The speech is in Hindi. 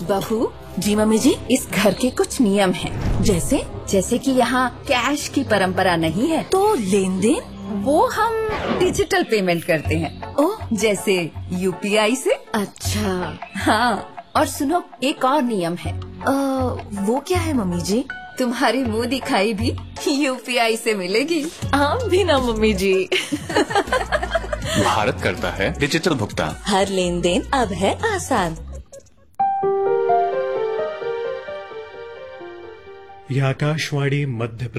बहू। जी मम्मी जी, इस घर के कुछ नियम हैं, जैसे कि यहाँ कैश की परंपरा नहीं है, तो लेन देन वो हम डिजिटल पेमेंट करते हैं। ओह, जैसे यूपीआई से। अच्छा हाँ, और सुनो, एक और नियम है। वो क्या है मम्मी जी? तुम्हारी मुंह दिखाई भी यूपीआई से मिलेगी। हम भी ना मम्मी जी। भारत करता है डिजिटल भुगतान। हर लेन देन अब है आसान। यह आकाशवाणी मध्य